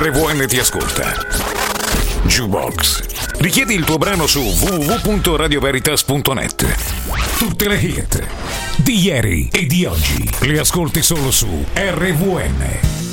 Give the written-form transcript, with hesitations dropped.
RVN ti ascolta. Jukebox. Richiedi il tuo brano su www.radioveritas.net. Tutte le hit di ieri e di oggi le ascolti solo su RVN.